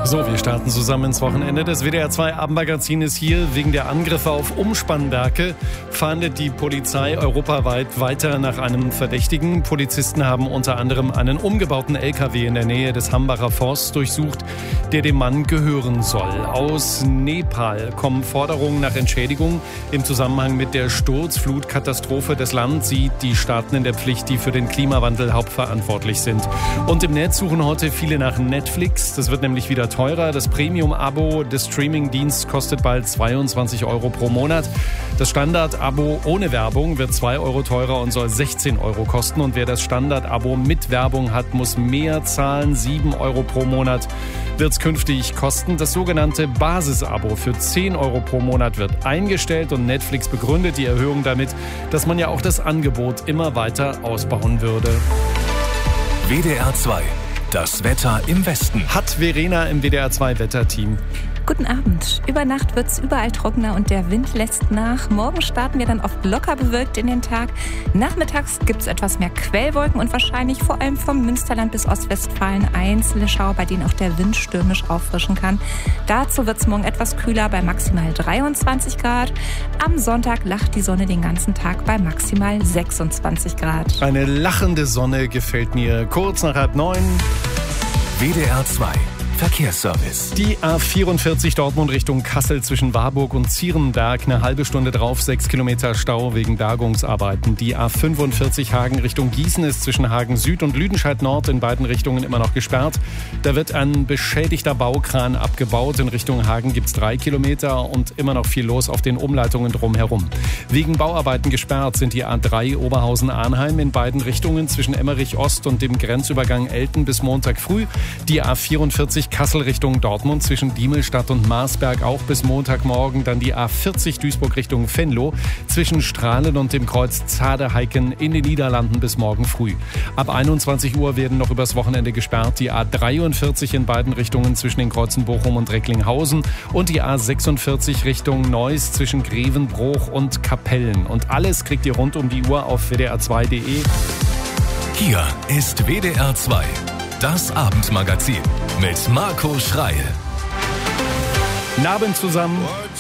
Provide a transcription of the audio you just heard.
So, wir starten zusammen ins Wochenende. Das WDR 2 Abendmagazin ist hier. Wegen der Angriffe auf Umspannwerke fahndet die Polizei europaweit weiter nach einem Verdächtigen. Polizisten haben unter anderem einen umgebauten LKW in der Nähe des Hambacher Forsts durchsucht, der dem Mann gehören soll. Aus Nepal kommen Forderungen nach Entschädigung. Im Zusammenhang mit der Sturzflutkatastrophe des Landes sieht die Staaten in der Pflicht, die für den Klimawandel hauptverantwortlich sind. Und im Netz suchen heute viele nach Netflix. Das wird nämlich wieder teurer. Das Premium-Abo des Streaming-Diensts kostet bald 22 € pro Monat. Das Standard-Abo ohne Werbung wird 2 € teurer und soll 16 € kosten. Und wer das Standard-Abo mit Werbung hat, muss mehr zahlen. 7 € pro Monat wird es künftig kosten. Das sogenannte Basis-Abo für 10 € pro Monat wird eingestellt und Netflix begründet die Erhöhung damit, dass man ja auch das Angebot immer weiter ausbauen würde. WDR 2. Das Wetter im Westen. Hat Verena im WDR 2 Wetterteam. Guten Abend. Über Nacht wird es überall trockener und der Wind lässt nach. Morgen starten wir dann oft locker bewölkt in den Tag. Nachmittags gibt es etwas mehr Quellwolken und wahrscheinlich vor allem vom Münsterland bis Ostwestfalen einzelne Schauer, bei denen auch der Wind stürmisch auffrischen kann. Dazu wird es morgen etwas kühler bei maximal 23 Grad. Am Sonntag lacht die Sonne den ganzen Tag bei maximal 26 Grad. Eine lachende Sonne gefällt mir. Kurz nach 8:30. WDR 2. Verkehrsservice. Die A44 Dortmund Richtung Kassel zwischen Warburg und Zierenberg. Eine halbe Stunde drauf, 6 Kilometer Stau wegen Bergungsarbeiten. Die A45 Hagen Richtung Gießen ist zwischen Hagen Süd und Lüdenscheid Nord in beiden Richtungen immer noch gesperrt. Da wird ein beschädigter Baukran abgebaut. In Richtung Hagen gibt es 3 Kilometer und immer noch viel los auf den Umleitungen drumherum. Wegen Bauarbeiten gesperrt sind die A3 Oberhausen-Arnheim in beiden Richtungen zwischen Emmerich Ost und dem Grenzübergang Elten bis Montag früh. Die A44 Kassel Richtung Dortmund zwischen Diemelstadt und Marsberg auch bis Montagmorgen. Dann die A40 Duisburg Richtung Venlo zwischen Strahlen und dem Kreuz Zadeheiken in den Niederlanden bis morgen früh. Ab 21 Uhr werden noch übers Wochenende gesperrt die A43 in beiden Richtungen zwischen den Kreuzen Bochum und Recklinghausen und die A46 Richtung Neuss zwischen Grevenbroich und Kapellen. Und alles kriegt ihr rund um die Uhr auf wdr2.de. Hier ist WDR 2. Das Abendmagazin mit Marco Schreil. Guten Abend zusammen.